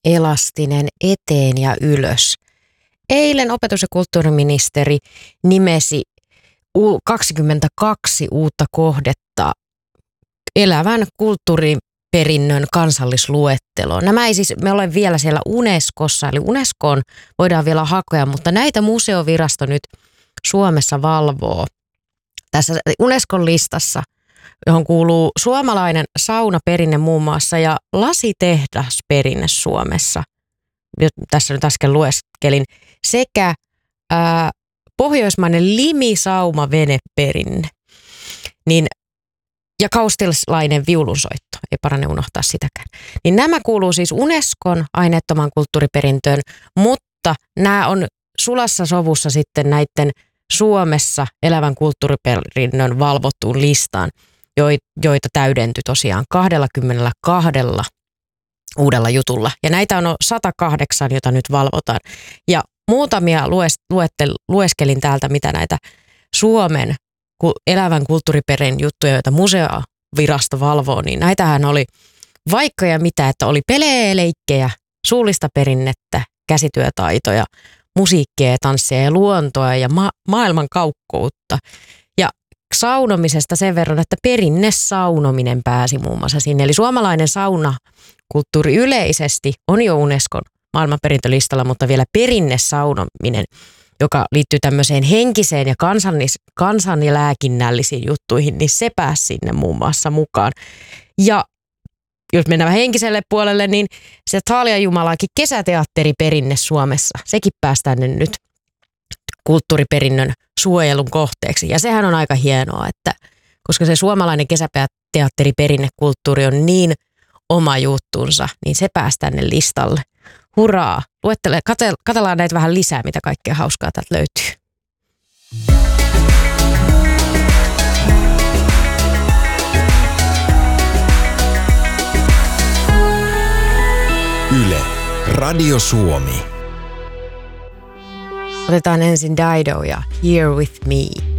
elastinen eteen ja ylös. Eilen opetus- ja kulttuuriministeri nimesi 22 uutta kohdetta elävän kulttuuriperinnön kansallisluetteloon. Nämä ei siis, me olemme vielä siellä Unescossa, eli Unescoon voidaan vielä hakea, mutta näitä museovirasto nyt Suomessa valvoo. Tässä Unescon listassa, johon kuuluu suomalainen saunaperinne muun muassa ja lasitehdasperinne Suomessa, tässä nyt äsken lueskelin, sekä pohjoismainen limisaumaveneperinne niin, ja kaustilainen viulunsoitto, ei parane unohtaa sitäkään. Niin nämä kuuluu siis Unescon aineettomaan kulttuuriperintöön, mutta nämä on sulassa sovussa sitten näiden Suomessa elävän kulttuuriperinnön valvottuun listaan, joita täydentyi tosiaan 22 uudella jutulla. Ja näitä on 108, joita nyt valvotaan. Ja muutamia lueskelin täältä, mitä näitä Suomen elävän kulttuuriperin juttuja, joita museovirasto valvoo, niin näitähän oli vaikka ja mitä, että oli pelejä, leikkejä, suullista perinnettä, käsityötaitoja, musiikkia ja tanssia ja luontoa ja maailman kaukkoutta. Ja saunomisesta sen verran, että perinnesaunominen pääsi muun muassa sinne. Eli suomalainen saunakulttuuri yleisesti on jo Unescon maailmanperintölistalla, mutta vielä perinnesaunominen, joka liittyy tämmöiseen henkiseen ja kansan- ja lääkinnällisiin juttuihin, niin se pääsi sinne muun muassa mukaan. Ja jos mennään vähän henkiselle puolelle, niin se Taalian Jumalaakin kesäteatteriperinne Suomessa, sekin päästään nyt kulttuuriperinnön suojelun kohteeksi. Ja sehän on aika hienoa, että koska se suomalainen kesäteatteriperinnekulttuuri on niin oma juttunsa, niin se päästään tänne listalle. Hurraa! Katsellaan näitä vähän lisää, mitä kaikkea hauskaa täältä löytyy. Yle, Radio Suomi. Otetaan ensin Dido ja Here With Me.